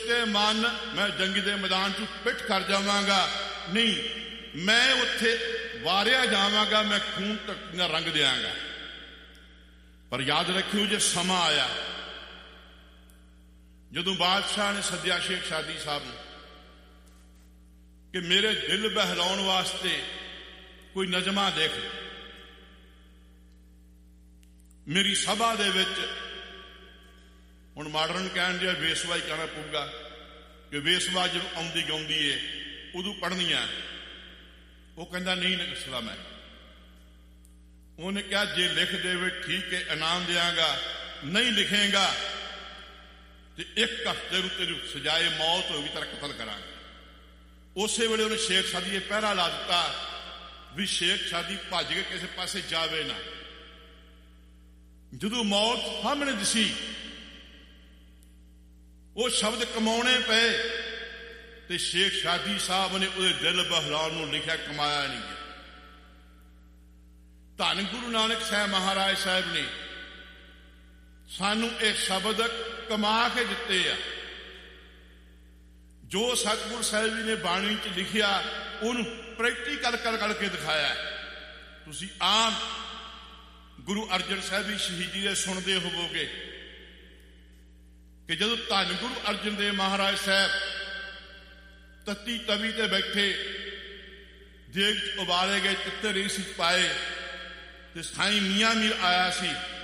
ਕੇ ਮਨ ਮੈਂ ਜੰਗੀ ਦੇ ਮੈਦਾਨ 'ਚ ਪਿੱਠ ਕਰ ਜਾਵਾਂਗਾ, ਨਹੀਂ, ਮੈਂ ਉੱਥੇ ਵਾਰਿਆ ਜਾਵਾਂਗਾ, ਮੈਂ ਖੂਨ ਧਰਤੀ ਨਾਲ ਰੰਗ ਦਿਆਂਗਾ। ਪਰ ਯਾਦ ਰੱਖਿਓ, ਜੇ ਸਮਾਂ ਆਇਆ ਜਦੋਂ ਬਾਦਸ਼ਾਹ ਨੇ ਸੱਦਿਆ ਸ਼ੇਖ ਸਾਦੀ ਸਾਹਿਬ ਨੂੰ ਕਿ ਮੇਰੇ ਦਿਲ ਬਹਿਲਾਉਣ ਵਾਸਤੇ ਕੋਈ ਨਜ਼ਮਾਂ ਦੇਖ, ਮੇਰੀ ਸਭਾ ਦੇ ਵਿੱਚ ਹੁਣ ਮਾਡਰਨ ਕਹਿਣ ਦੇ ਵੇਸਵਾ ਹੀ ਕਹਿਣਾ ਪਊਗਾ ਕਿ ਵੇਸਵਾ ਜਦੋਂ ਆਉਂਦੀ ਗਾਉਂਦੀ ਏ ਉਦੋਂ ਪੜ੍ਹਨੀਆਂ। ਉਹ ਕਹਿੰਦਾ ਨਹੀਂ ਲਿਖਦਾ ਮੈਂ। ਉਹਨੇ ਕਿਹਾ ਜੇ ਲਿਖ ਦੇਵੇ ਠੀਕ ਹੈ, ਇਨਾਮ ਦਿਆਂਗਾ, ਨਹੀਂ ਲਿਖੇਗਾ ਤੇ 1 ਹਫ਼ਤੇ ਨੂੰ ਤੇਰੀ ਸਜ਼ਾਏ ਮੌਤ ਹੋਵੇਗੀ, ਤੇਰਾ ਕਤਲ ਕਰਾਂਗੇ। ਉਸੇ ਵੇਲੇ ਉਹਨੇ ਸ਼ੇਖ ਸਾਦੀ ਇਹ ਪਹਿਰਾ ਲਾ ਦਿੱਤਾ ਵੀ ਸ਼ੇਖ ਸਾਦੀ ਭੱਜ ਕੇ ਕਿਸੇ ਪਾਸੇ ਜਾਵੇ ਨਾ। ਜਦੋਂ ਮੌਤ ਸਾਹਮਣੇ ਦਿਸੀ, ਉਹ ਸ਼ਬਦ ਕਮਾਉਣੇ ਪਏ ਤੇ ਸ਼ੇਖ ਸਾਦੀ ਸਾਹਿਬ ਨੇ ਉਹਦੇ ਦਿਲ ਬਹਿਲਾਉਣ ਨੂੰ ਲਿਖਿਆ, ਕਮਾਇਆ ਨਹੀਂ ਗਿਆ। ਧੰਨ ਗੁਰੂ ਨਾਨਕ ਸਾਹਿਬ ਮਹਾਰਾਜ ਸਾਹਿਬ ਨੇ ਸਾਨੂੰ ਇਹ ਸ਼ਬਦ ਕਮਾ ਕੇ ਦਿੱਤੇ ਆ। ਜੋ ਸਤਿਗੁਰ ਸਾਹਿਬ ਜੀ ਨੇ ਬਾਣੀ 'ਚ ਲਿਖਿਆ ਉਹਨੂੰ ਪ੍ਰੈਕਟੀਕਲ ਕਰਕੇ ਦਿਖਾਇਆ। ਤੁਸੀਂ ਆਮ ਗੁਰੂ ਅਰਜਨ ਸਾਹਿਬ ਦੀ ਸ਼ਹੀਦੀ ਦੇ ਸੁਣਦੇ ਹੋਵੋਗੇ ਕਿ ਜਦੋਂ ਧੰਨ ਗੁਰੂ ਅਰਜਨ ਦੇਵ ਮਹਾਰਾਜ ਸਾਹਿਬ ਤੱਤੀ ਤਵੀ ਤੇ ਬੈਠੇ, ਦੇਗ 'ਚ ਉਬਾਲੇ ਗਏ ਤਿੱਤਰ ਸੀ ਪਾਏ ਤੇ ਸਾਈਂ ਮੀਆਂ ਮੀਰ ਆਇਆ ਸੀ